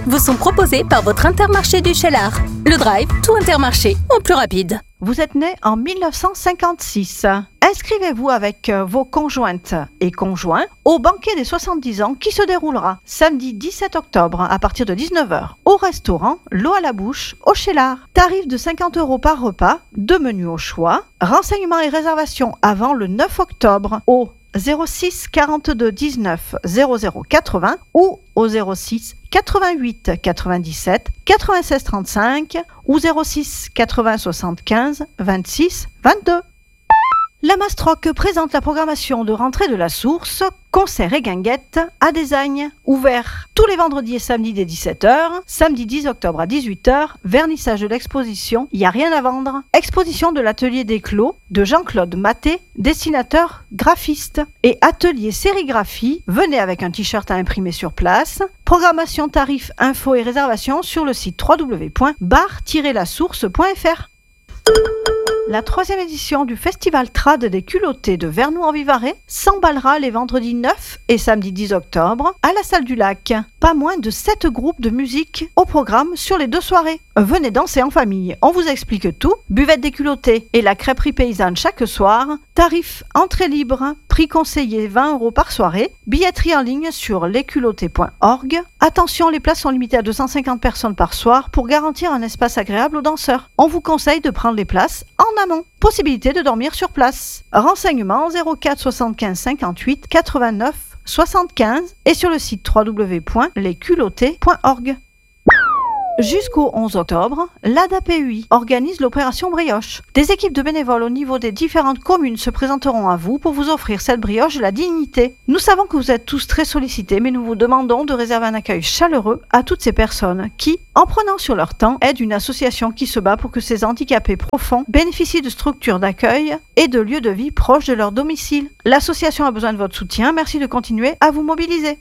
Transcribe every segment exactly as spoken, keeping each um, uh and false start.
vous sont proposés par votre Intermarché du Cheylard. Le Drive, tout Intermarché, en plus rapide. Vous êtes né en mille neuf cent cinquante-six. Inscrivez-vous avec vos conjointes et conjoints au banquet des soixante-dix ans qui se déroulera samedi dix-sept octobre à partir de dix-neuf heures au restaurant L'eau à la bouche au Cheylard. Tarif de cinquante euros par repas, deux menus au choix. Renseignements et réservations avant le neuf octobre au zéro six quarante-deux dix-neuf zéro zéro quatre-vingts ou au zéro six quatre-vingt-huit quatre-vingt-dix-sept quatre-vingt-seize trente-cinq ou zéro six quatre-vingts soixante-quinze vingt-six vingt-deux. La Mastroc présente la programmation de rentrée de la Source, concerts et guinguettes à Désagne, ouvert tous les vendredis et samedis dès dix-sept heures, samedi dix octobre à dix-huit heures, vernissage de l'exposition « Y a rien à vendre », exposition de l'atelier des Clos de Jean-Claude Maté, dessinateur graphiste, et atelier sérigraphie, venez avec un t-shirt à imprimer sur place. Programmation, tarifs, infos et réservations sur le site w w w point bar tiret la source point f r. La troisième édition du Festival Trad des culottés de Vernoux-en-Vivarais s'emballera les vendredis neuf et samedi dix octobre à la Salle du Lac. Pas moins de sept groupes de musique au programme sur les deux soirées. Venez danser en famille, on vous explique tout. Buvette des culottés et la crêperie paysanne chaque soir. Tarif entrée libre, prix conseillé vingt euros par soirée. Billetterie en ligne sur lesculottés point org. Attention, les places sont limitées à deux cent cinquante personnes par soir pour garantir un espace agréable aux danseurs. On vous conseille de prendre les places en amont. Possibilité de dormir sur place. Renseignements zéro quatre soixante-quinze cinquante-huit quatre-vingt-neuf soixante-quinze et sur le site w w w point lesculottés point org. Jusqu'au onze octobre, l'A D A P U I organise l'opération Brioche. Des équipes de bénévoles au niveau des différentes communes se présenteront à vous pour vous offrir cette brioche de la dignité. Nous savons que vous êtes tous très sollicités, mais nous vous demandons de réserver un accueil chaleureux à toutes ces personnes qui, en prenant sur leur temps, aident une association qui se bat pour que ces handicapés profonds bénéficient de structures d'accueil et de lieux de vie proches de leur domicile. L'association a besoin de votre soutien. Merci de continuer à vous mobiliser.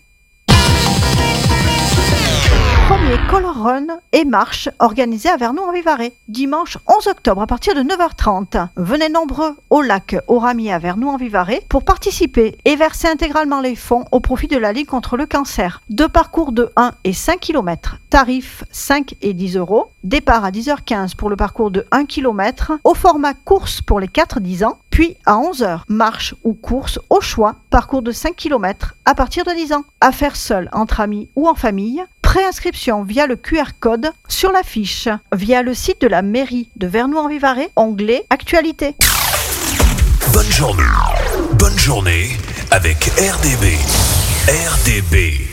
Premier Color Run et marche organisé à Vernoux-en-Vivarais, dimanche onze octobre à partir de neuf heures trente. Venez nombreux au lac Oramier à Vernoux-en-Vivarais pour participer et verser intégralement les fonds au profit de la Ligue contre le cancer. Deux parcours de un et cinq kilomètres, tarifs cinq et dix euros. Départ à dix heures quinze pour le parcours de un kilomètre, au format course pour les quatre dix ans, puis à onze heures, marche ou course au choix, parcours de cinq kilomètres à partir de dix ans. À faire seul, entre amis ou en famille. Préinscription via le Q R code sur la fiche, via le site de la mairie de Vernoux-en-Vivarais, onglet Actualité. Bonne journée. Bonne journée avec R D B. R D B.